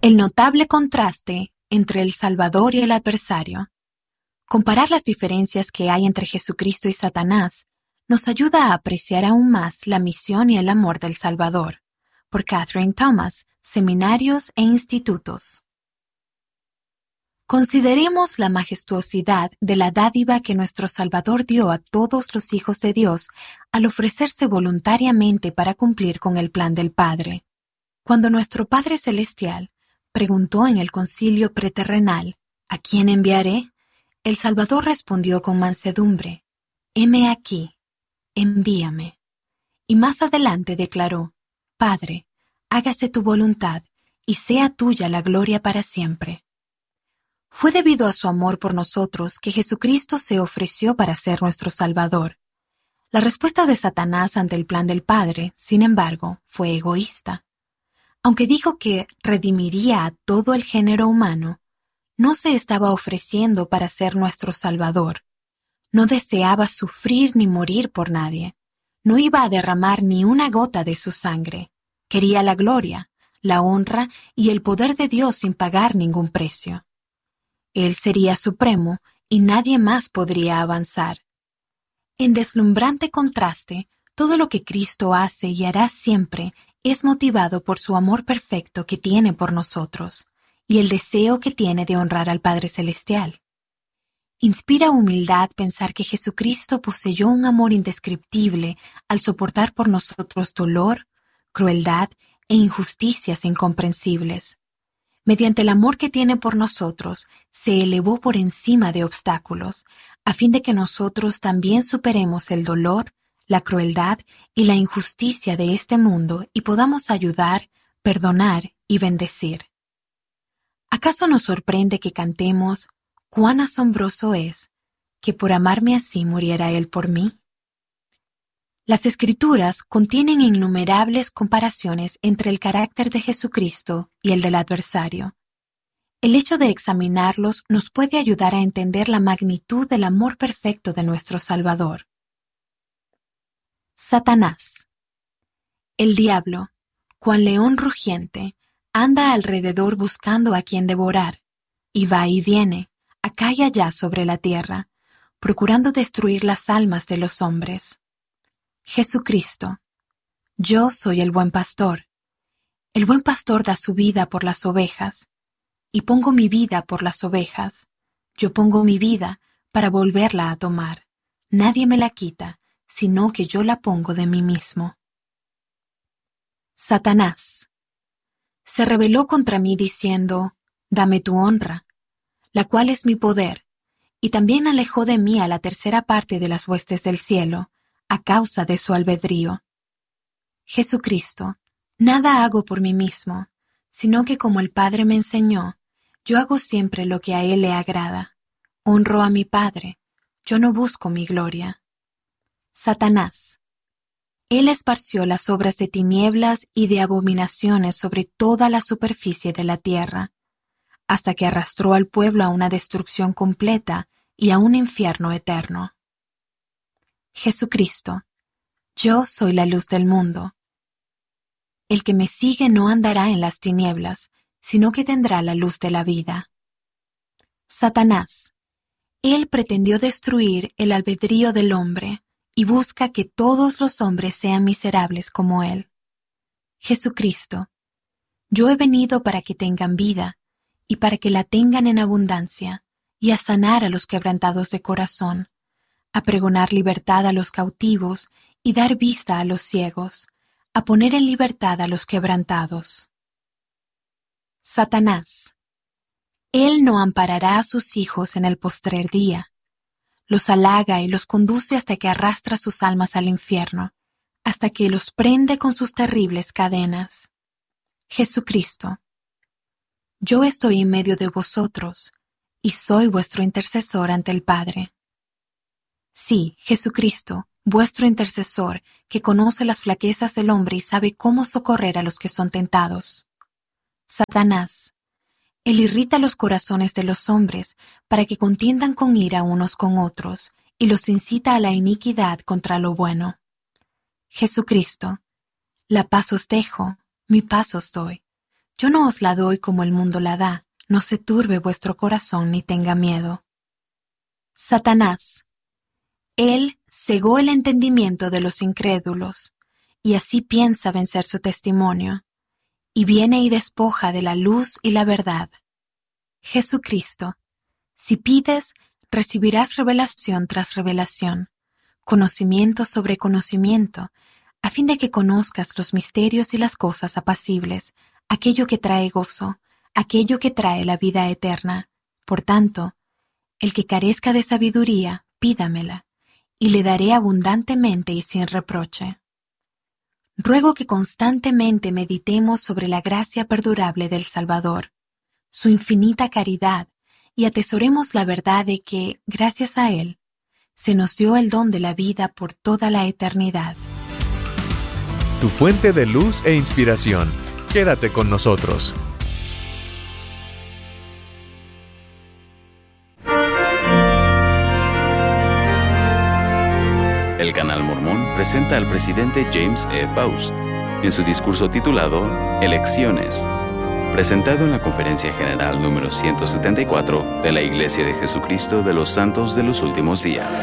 El notable contraste entre el Salvador y el adversario. Comparar las diferencias que hay entre Jesucristo y Satanás nos ayuda a apreciar aún más la misión y el amor del Salvador. Por Catherine Thomas, Seminarios e Institutos. Consideremos la majestuosidad de la dádiva que nuestro Salvador dio a todos los hijos de Dios al ofrecerse voluntariamente para cumplir con el plan del Padre. Cuando nuestro Padre Celestial preguntó en el concilio preterrenal, ¿a quién enviaré? El Salvador respondió con mansedumbre, heme aquí, envíame. Y más adelante declaró, Padre, hágase tu voluntad, y sea tuya la gloria para siempre. Fue debido a su amor por nosotros que Jesucristo se ofreció para ser nuestro Salvador. La respuesta de Satanás ante el plan del Padre, sin embargo, fue egoísta. Aunque dijo que redimiría a todo el género humano, no se estaba ofreciendo para ser nuestro Salvador. No deseaba sufrir ni morir por nadie. No iba a derramar ni una gota de su sangre. Quería la gloria, la honra y el poder de Dios sin pagar ningún precio. Él sería supremo y nadie más podría avanzar. En deslumbrante contraste, todo lo que Cristo hace y hará siempre es motivado por su amor perfecto que tiene por nosotros y el deseo que tiene de honrar al Padre Celestial. Inspira humildad pensar que Jesucristo poseyó un amor indescriptible al soportar por nosotros dolor, crueldad e injusticias incomprensibles. Mediante el amor que tiene por nosotros, se elevó por encima de obstáculos, a fin de que nosotros también superemos el dolor, la crueldad y la injusticia de este mundo y podamos ayudar, perdonar y bendecir. ¿Acaso nos sorprende que cantemos, cuán asombroso es, que por amarme así muriera Él por mí? Las Escrituras contienen innumerables comparaciones entre el carácter de Jesucristo y el del adversario. El hecho de examinarlos nos puede ayudar a entender la magnitud del amor perfecto de nuestro Salvador. Satanás. El diablo, cual león rugiente, anda alrededor buscando a quien devorar, y va y viene, acá y allá sobre la tierra, procurando destruir las almas de los hombres. Jesucristo. Yo soy el buen pastor. El buen pastor da su vida por las ovejas, y pongo mi vida por las ovejas. Yo pongo mi vida para volverla a tomar. Nadie me la quita, sino que yo la pongo de mí mismo. Satanás. Se rebeló contra mí diciendo, dame tu honra, la cual es mi poder, y también alejó de mí a la tercera parte de las huestes del cielo, a causa de su albedrío. Jesucristo, nada hago por mí mismo, sino que como el Padre me enseñó, yo hago siempre lo que a Él le agrada. Honro a mi Padre, yo no busco mi gloria. Satanás. Él esparció las obras de tinieblas y de abominaciones sobre toda la superficie de la tierra, hasta que arrastró al pueblo a una destrucción completa y a un infierno eterno. Jesucristo. Yo soy la luz del mundo. El que me sigue no andará en las tinieblas, sino que tendrá la luz de la vida. Satanás. Él pretendió destruir el albedrío del hombre y busca que todos los hombres sean miserables como él. Jesucristo. Yo he venido para que tengan vida y para que la tengan en abundancia y a sanar a los quebrantados de corazón, a pregonar libertad a los cautivos y dar vista a los ciegos, a poner en libertad a los quebrantados. Satanás. Él no amparará a sus hijos en el postrer día. Los halaga y los conduce hasta que arrastra sus almas al infierno, hasta que los prende con sus terribles cadenas. Jesucristo. Yo estoy en medio de vosotros, y soy vuestro intercesor ante el Padre. Sí, Jesucristo, vuestro intercesor, que conoce las flaquezas del hombre y sabe cómo socorrer a los que son tentados. Satanás. Él irrita los corazones de los hombres para que contiendan con ira unos con otros y los incita a la iniquidad contra lo bueno. Jesucristo. La paz os dejo, mi paz os doy. Yo no os la doy como el mundo la da. No se turbe vuestro corazón ni tenga miedo. Satanás. Él cegó el entendimiento de los incrédulos, y así piensa vencer su testimonio, y viene y despoja de la luz y la verdad. Jesucristo. Si pides, recibirás revelación tras revelación, conocimiento sobre conocimiento, a fin de que conozcas los misterios y las cosas apacibles, aquello que trae gozo, aquello que trae la vida eterna. Por tanto, el que carezca de sabiduría, pídamela, y le daré abundantemente y sin reproche. Ruego que constantemente meditemos sobre la gracia perdurable del Salvador, su infinita caridad, y atesoremos la verdad de que, gracias a Él, se nos dio el don de la vida por toda la eternidad. Tu fuente de luz e inspiración. Quédate con nosotros. El Canal Mormón presenta al presidente James E. Faust en su discurso titulado Elecciones, presentado en la Conferencia General número 174 de la Iglesia de Jesucristo de los Santos de los Últimos Días.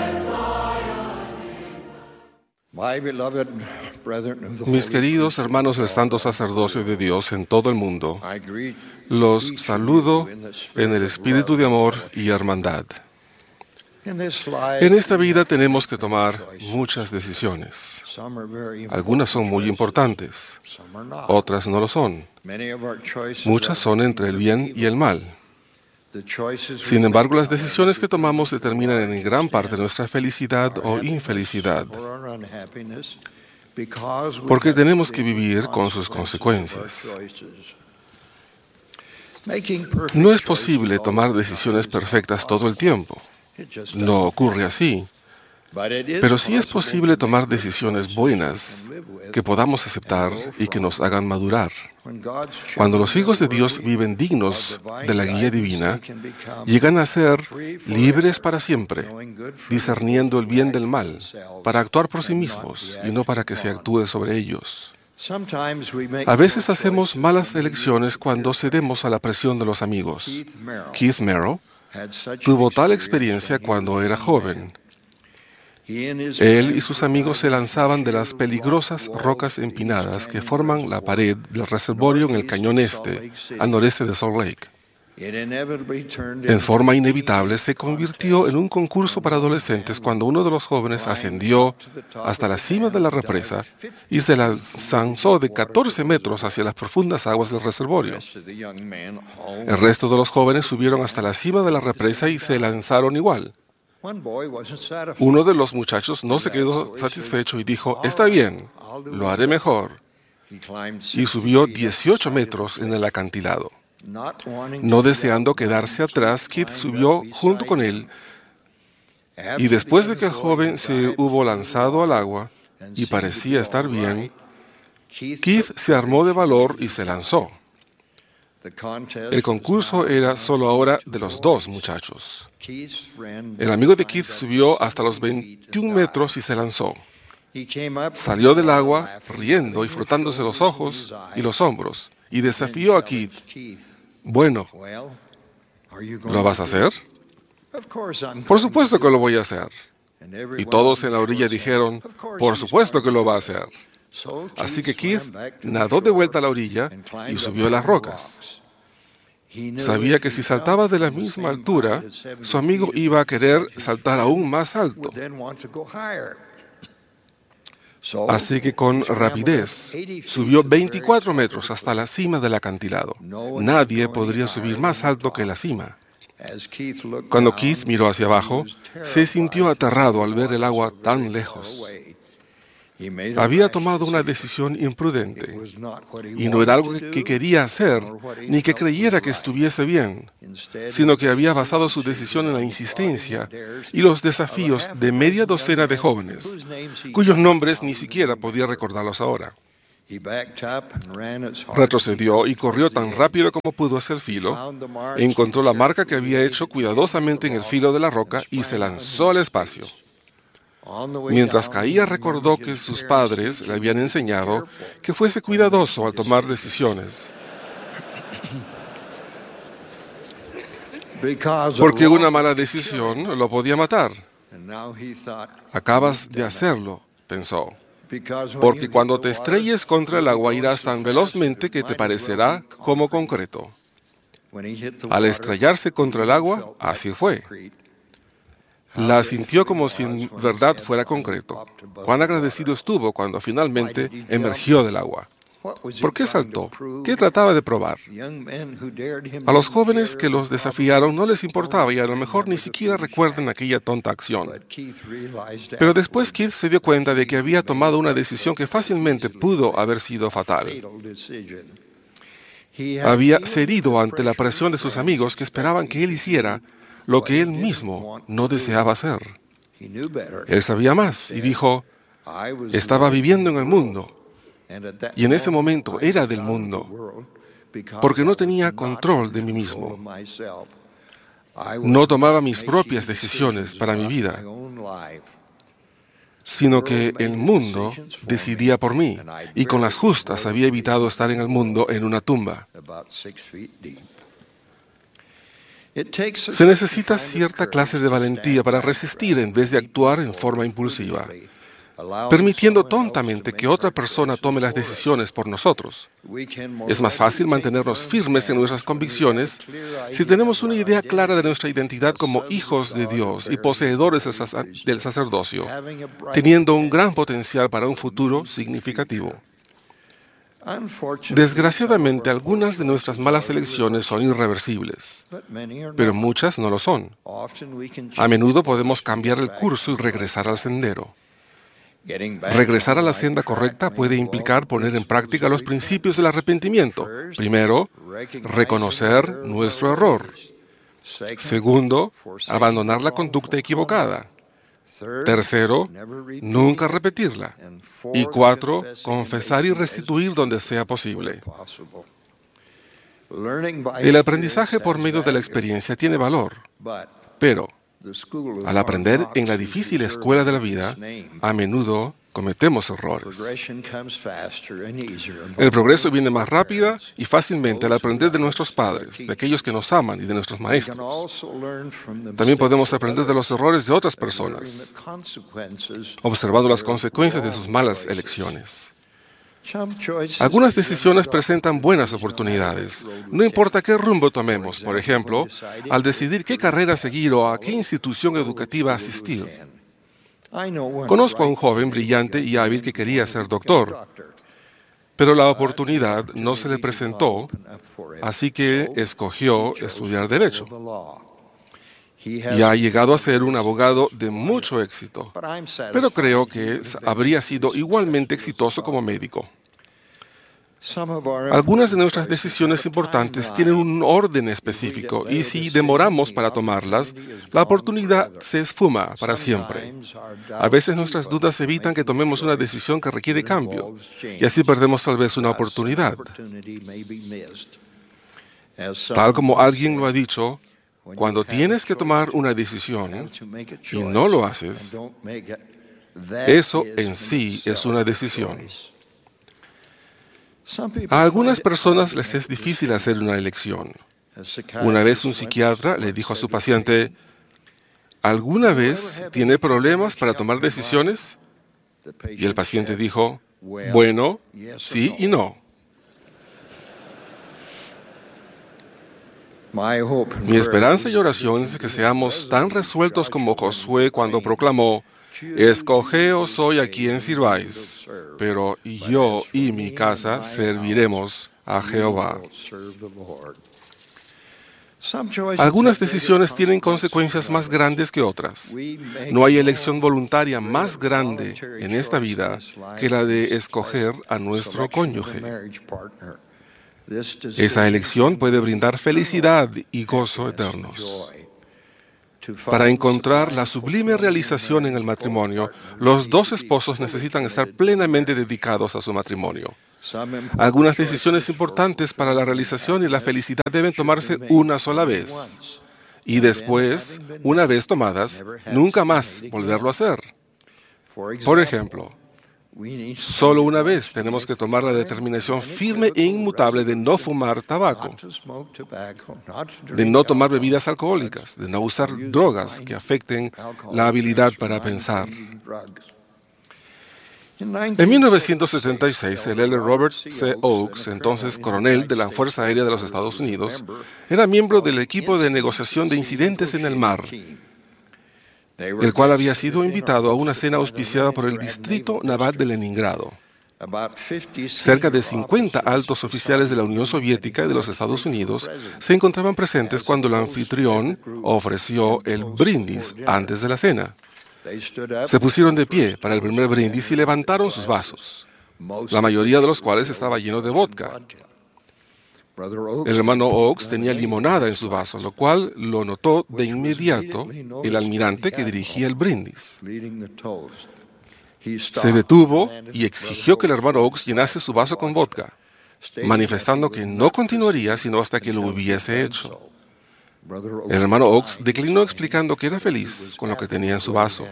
Mis queridos hermanos del Santo Sacerdocio de Dios en todo el mundo, los saludo en el espíritu de amor y hermandad. En esta vida tenemos que tomar muchas decisiones. Algunas son muy importantes, otras no lo son. Muchas son entre el bien y el mal. Sin embargo, las decisiones que tomamos determinan en gran parte nuestra felicidad o infelicidad, porque tenemos que vivir con sus consecuencias. No es posible tomar decisiones perfectas todo el tiempo. No ocurre así. Pero sí es posible tomar decisiones buenas que podamos aceptar y que nos hagan madurar. Cuando los hijos de Dios viven dignos de la guía divina, llegan a ser libres para siempre, discerniendo el bien del mal, para actuar por sí mismos y no para que se actúe sobre ellos. A veces hacemos malas elecciones cuando cedemos a la presión de los amigos. Keith Merrow tuvo tal experiencia cuando era joven. Él y sus amigos se lanzaban de las peligrosas rocas empinadas que forman la pared del reservorio en el cañón este, al noreste de Salt Lake. En forma inevitable se convirtió en un concurso para adolescentes cuando uno de los jóvenes ascendió hasta la cima de la represa y se lanzó de 14 metros hacia las profundas aguas del reservorio. El resto de los jóvenes subieron hasta la cima de la represa y se lanzaron igual. Uno de los muchachos no se quedó satisfecho y dijo, «Está bien, lo haré mejor». Y subió 18 metros en el acantilado. No deseando quedarse atrás, Keith subió junto con él, y después de que el joven se hubo lanzado al agua y parecía estar bien, Keith se armó de valor y se lanzó. El concurso era solo ahora de los dos muchachos. El amigo de Keith subió hasta los 21 metros y se lanzó. Salió del agua riendo y frotándose los ojos y los hombros y desafió a Keith. «Bueno, ¿lo vas a hacer?» «Por supuesto que lo voy a hacer». Y todos en la orilla dijeron, «Por supuesto que lo va a hacer». Así que Keith nadó de vuelta a la orilla y subió las rocas. Sabía que si saltaba de la misma altura, su amigo iba a querer saltar aún más alto. Así que con rapidez subió 24 metros hasta la cima del acantilado. Nadie podría subir más alto que la cima. Cuando Keith miró hacia abajo, se sintió aterrado al ver el agua tan lejos. Había tomado una decisión imprudente, y no era algo que quería hacer, ni que creyera que estuviese bien, sino que había basado su decisión en la insistencia y los desafíos de media docena de jóvenes, cuyos nombres ni siquiera podía recordarlos ahora. Retrocedió y corrió tan rápido como pudo hacia el filo, encontró la marca que había hecho cuidadosamente en el filo de la roca y se lanzó al espacio. Mientras caía, recordó que sus padres le habían enseñado que fuese cuidadoso al tomar decisiones. Porque una mala decisión lo podía matar. Acabas de hacerlo, pensó. Porque cuando te estrelles contra el agua irás tan velozmente que te parecerá como concreto. Al estrellarse contra el agua, así fue. La sintió como si en verdad fuera concreto. Cuán agradecido estuvo cuando finalmente emergió del agua. ¿Por qué saltó? ¿Qué trataba de probar? A los jóvenes que los desafiaron no les importaba y a lo mejor ni siquiera recuerdan aquella tonta acción. Pero después Keith se dio cuenta de que había tomado una decisión que fácilmente pudo haber sido fatal. Había cedido ante la presión de sus amigos que esperaban que él hiciera lo que él mismo no deseaba hacer. Él sabía más y dijo, estaba viviendo en el mundo. Y en ese momento era del mundo, porque no tenía control de mí mismo. No tomaba mis propias decisiones para mi vida, sino que el mundo decidía por mí, y con las justas había evitado estar en el mundo en una tumba. Se necesita cierta clase de valentía para resistir en vez de actuar en forma impulsiva, permitiendo tontamente que otra persona tome las decisiones por nosotros. Es más fácil mantenernos firmes en nuestras convicciones si tenemos una idea clara de nuestra identidad como hijos de Dios y poseedores del sacerdocio, teniendo un gran potencial para un futuro significativo. Desgraciadamente, algunas de nuestras malas elecciones son irreversibles, pero muchas no lo son. A menudo podemos cambiar el curso y regresar al sendero. Regresar a la senda correcta puede implicar poner en práctica los principios del arrepentimiento. Primero, reconocer nuestro error. Segundo, abandonar la conducta equivocada. Tercero, nunca repetirla. Y cuatro, confesar y restituir donde sea posible. El aprendizaje por medio de la experiencia tiene valor, pero al aprender en la difícil escuela de la vida, a menudo cometemos errores. El progreso viene más rápida y fácilmente al aprender de nuestros padres, de aquellos que nos aman y de nuestros maestros. También podemos aprender de los errores de otras personas, observando las consecuencias de sus malas elecciones. Algunas decisiones presentan buenas oportunidades. No importa qué rumbo tomemos, por ejemplo, al decidir qué carrera seguir o a qué institución educativa asistir. Conozco a un joven brillante y hábil que quería ser doctor, pero la oportunidad no se le presentó, así que escogió estudiar Derecho. Y ha llegado a ser un abogado de mucho éxito, pero creo que habría sido igualmente exitoso como médico. Algunas de nuestras decisiones importantes tienen un orden específico y si demoramos para tomarlas, la oportunidad se esfuma para siempre. A veces nuestras dudas evitan que tomemos una decisión que requiere cambio y así perdemos tal vez una oportunidad. Tal como alguien lo ha dicho, cuando tienes que tomar una decisión y no lo haces, eso en sí es una decisión. A algunas personas les es difícil hacer una elección. Una vez un psiquiatra le dijo a su paciente, ¿alguna vez tiene problemas para tomar decisiones? Y el paciente dijo, bueno, sí y no. Mi esperanza y oración es que seamos tan resueltos como Josué cuando proclamó, escogeos hoy a quien sirváis, pero yo y mi casa serviremos a Jehová. Algunas decisiones tienen consecuencias más grandes que otras. No hay elección voluntaria más grande en esta vida que la de escoger a nuestro cónyuge. Esa elección puede brindar felicidad y gozo eternos. Para encontrar la sublime realización en el matrimonio, los dos esposos necesitan estar plenamente dedicados a su matrimonio. Algunas decisiones importantes para la realización y la felicidad deben tomarse una sola vez. Y después, una vez tomadas, nunca más volverlo a hacer. Por ejemplo, Solo una vez tenemos que tomar la determinación firme e inmutable de no fumar tabaco, de no tomar bebidas alcohólicas, de no usar drogas que afecten la habilidad para pensar. En 1976, el L. Robert C. Oakes, entonces coronel de la Fuerza Aérea de los Estados Unidos, era miembro del equipo de negociación de incidentes en el mar, el cual había sido invitado a una cena auspiciada por el Distrito Naval de Leningrado. Cerca de 50 altos oficiales de la Unión Soviética y de los Estados Unidos se encontraban presentes cuando el anfitrión ofreció el brindis antes de la cena. Se pusieron de pie para el primer brindis y levantaron sus vasos, la mayoría de los cuales estaba lleno de vodka. El hermano Oakes tenía limonada en su vaso, lo cual lo notó de inmediato el almirante que dirigía el brindis. Se detuvo y exigió que el hermano Oakes llenase su vaso con vodka, manifestando que no continuaría sino hasta que lo hubiese hecho. El hermano Oakes declinó explicando que era feliz con lo que tenía en su vaso.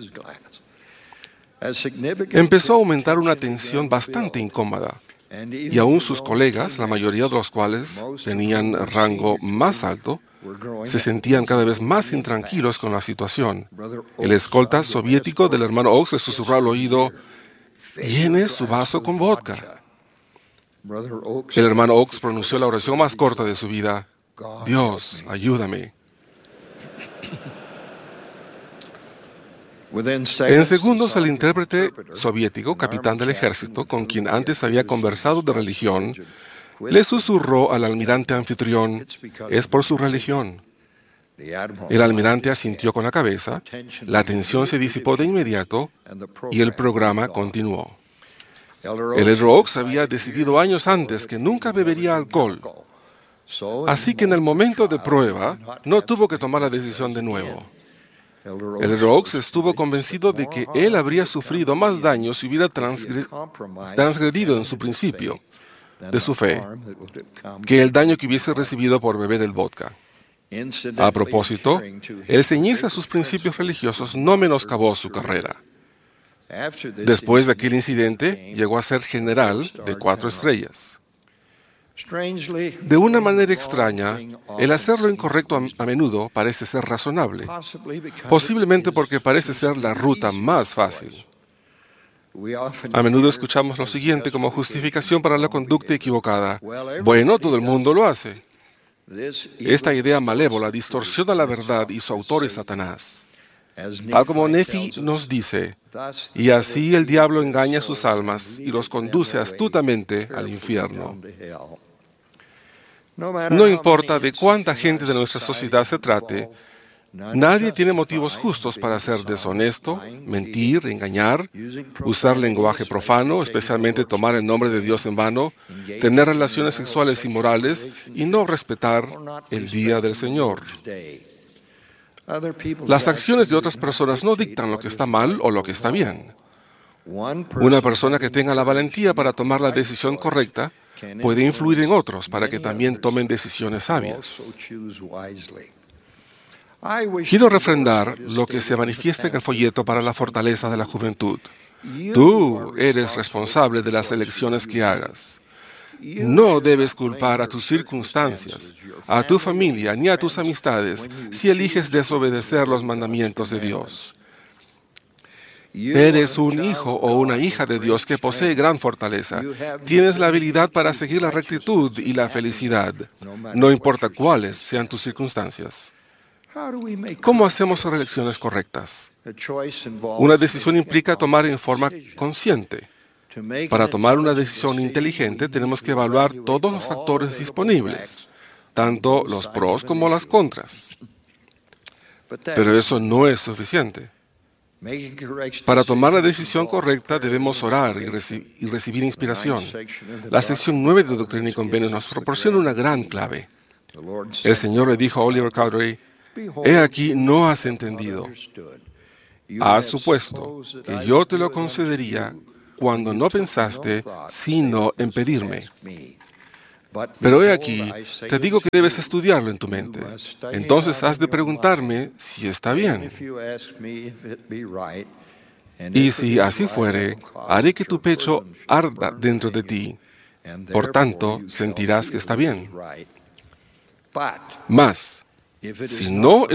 Empezó a aumentar una tensión bastante incómoda, y aún sus colegas, la mayoría de los cuales tenían rango más alto, se sentían cada vez más intranquilos con la situación. El escolta soviético del hermano Oakes le susurró al oído: «Llene su vaso con vodka». El hermano Oakes pronunció la oración más corta de su vida: «Dios, ayúdame». En segundos, el intérprete soviético, capitán del ejército, con quien antes había conversado de religión, le susurró al almirante anfitrión: «Es por su religión». El almirante asintió con la cabeza, la tensión se disipó de inmediato y el programa continuó. El Elder Oakes había decidido años antes que nunca bebería alcohol, así que en el momento de prueba no tuvo que tomar la decisión de nuevo. El Elder Oakes estuvo convencido de que él habría sufrido más daño si hubiera transgredido en su principio de su fe que el daño que hubiese recibido por beber el vodka. A propósito, el ceñirse a sus principios religiosos no menoscabó su carrera. Después de aquel incidente, llegó a ser general de 4 estrellas. De una manera extraña, el hacer lo incorrecto a menudo parece ser razonable, posiblemente porque parece ser la ruta más fácil. A menudo escuchamos lo siguiente como justificación para la conducta equivocada: «Bueno, todo el mundo lo hace». Esta idea malévola distorsiona la verdad y su autor es Satanás. Tal como Nefi nos dice: «Y así el diablo engaña sus almas y los conduce astutamente al infierno». No importa de cuánta gente de nuestra sociedad se trate, nadie tiene motivos justos para ser deshonesto, mentir, engañar, usar lenguaje profano, especialmente tomar el nombre de Dios en vano, tener relaciones sexuales inmorales y no respetar el día del Señor. Las acciones de otras personas no dictan lo que está mal o lo que está bien. Una persona que tenga la valentía para tomar la decisión correcta puede influir en otros para que también tomen decisiones sabias. Quiero refrendar lo que se manifiesta en el folleto para la fortaleza de la juventud. Tú eres responsable de las elecciones que hagas. No debes culpar a tus circunstancias, a tu familia ni a tus amistades si eliges desobedecer los mandamientos de Dios. Eres un hijo o una hija de Dios que posee gran fortaleza. Tienes la habilidad para seguir la rectitud y la felicidad, no importa cuáles sean tus circunstancias. ¿Cómo hacemos elecciones correctas? Una decisión implica tomar en forma consciente. Para tomar una decisión inteligente tenemos que evaluar todos los factores disponibles, tanto los pros como las contras. Pero eso no es suficiente. Para tomar la decisión correcta debemos orar y recibir inspiración. La sección 9 de Doctrina y Convenios nos proporciona una gran clave. El Señor le dijo a Oliver Cowdery: «He aquí, no has entendido. Has supuesto que yo te lo concedería cuando no pensaste sino en pedirme. Pero he aquí, te digo que debes estudiarlo en tu mente. Entonces has de preguntarme si está bien. Y si así fuere, haré que tu pecho arda dentro de ti. Por tanto, sentirás que está bien. Mas, si no